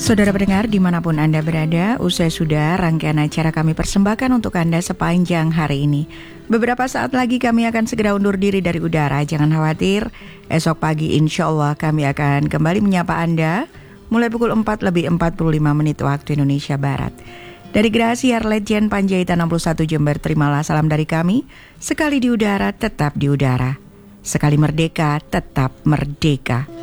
Saudara pendengar dimanapun Anda berada, usai sudah rangkaian acara kami persembahkan untuk Anda sepanjang hari ini. Beberapa saat lagi kami akan segera undur diri dari udara, jangan khawatir. Esok pagi insya Allah kami akan kembali menyapa Anda mulai pukul 4:45 waktu Indonesia Barat. Dari Gerahasi Arletjen Panjaitan 61 Jember, terimalah salam dari kami. Sekali di udara, tetap di udara. Sekali merdeka, tetap merdeka.